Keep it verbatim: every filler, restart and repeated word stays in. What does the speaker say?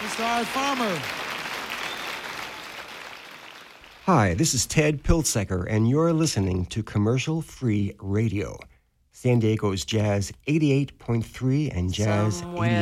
Mister Art Farmer. Hi, this is Ted Piltzecker, and you're listening to Commercial Free Radio, San Diego's Jazz eighty-eight point three and Jazz Somewhere